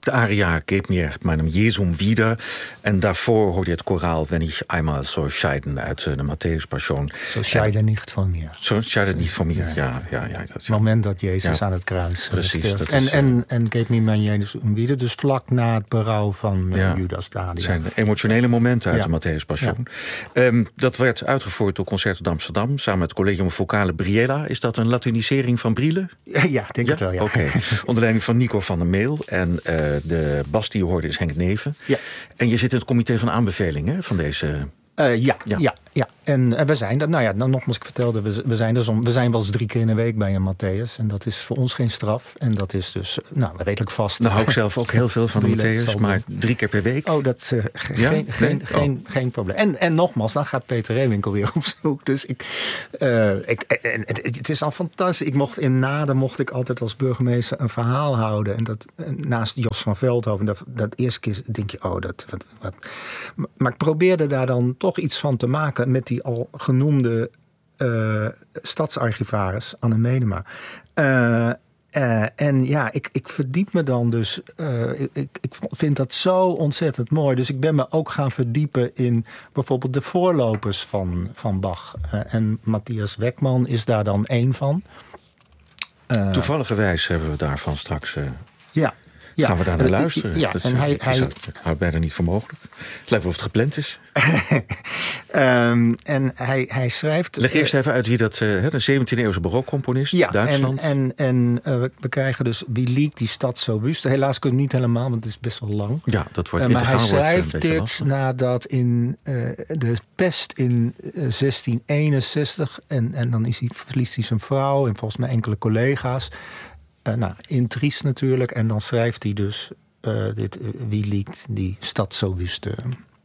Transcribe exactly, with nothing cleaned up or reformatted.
de aria Gebt mir meinem Jesum wieder. En daarvoor hoorde je het koraal Wenn ich einmal so scheiden uit de Matthäus Passion. Zo scheiden niet van mir. Zo scheiden niet van mir, ja. ja, ja dat, het moment dat Jezus ja. aan het kruis Precies, sterft. Dat is, en, en, en Gebt mir mein Jesum wieder. Dus vlak na het berouw van uh, ja. Judas Dadia. Het zijn emotionele momenten uit ja. de Matthäus Passion. Ja. Um, dat werd uitgevoerd door Concerto d'Amsterdam. Samen met het Collegium Vocale Briella. Is dat een latinisering van Brielle? Ja, ja denk ja? het wel, ja. Oké. Okay. Onder leiding van Nico van der Meel. En uh, de bas die je hoorde is Henk Neven. Ja. En je zit in het comité van aanbeveling hè, van deze... Uh, ja, ja, ja, ja. En uh, we zijn dat. Nou ja, dan nogmaals, ik vertelde, we, we zijn dus om, we zijn wel eens drie keer in de week bij een Matthäus. En dat is voor ons geen straf. En dat is dus nou, redelijk vast. Nou hou ik zelf ook heel veel van de Matthäus, maar drie keer per week. Oh, dat is uh, ja? geen, nee? geen, oh. geen, geen probleem. En, en nogmaals, dan gaat Peter Reewinkel weer op zoek. Dus ik, uh, ik en het, het is al fantastisch. Ik mocht in Naden mocht ik altijd als burgemeester een verhaal houden. En dat naast Jos van Veldhoven, dat, dat eerste keer denk je, oh, dat wat, wat. Maar ik probeerde daar dan toch iets van te maken met die al genoemde uh, stadsarchivaris Anne Medema. Uh, uh, en ja, ik, ik verdiep me dan dus. Uh, ik, ik vind dat zo ontzettend mooi. Dus ik ben me ook gaan verdiepen in bijvoorbeeld de voorlopers van, van Bach. Uh, en Matthias Weckman is daar dan één van. Uh, Toevalligerwijs hebben we daarvan straks... Uh... Ja. Ja, gaan we daar naar luisteren? Ja, dat en hij, is, hij, dat houdt bijna niet voor mogelijk. Het lijkt wel of het gepland is. um, en hij, hij schrijft... Leg eerst even uit wie dat... Uh, een zeventiende-eeuwse barokcomponist, ja, Duitsland. En, en, en uh, we krijgen dus Wie liegt die stad zo wüst. Helaas kun je het niet helemaal, want het is best wel lang. Ja, dat wordt uh, integraal. Maar hij schrijft wordt, uh, dit lastig. nadat in uh, de pest in uh, zestien eenenzestig... En, en dan is hij, verliest hij zijn vrouw en volgens mij enkele collega's. Uh, nou, in Triest natuurlijk. En dan schrijft hij dus... Uh, dit, uh, wie liegt die stad zo wüst. Uh.